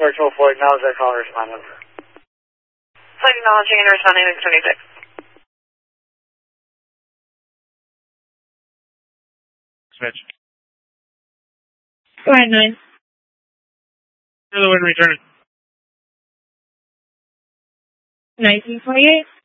Virtual Flight, now is that call responding? Flight acknowledging and responding to 26. Switch. Go ahead, 9. Clear the wind, return. 1928.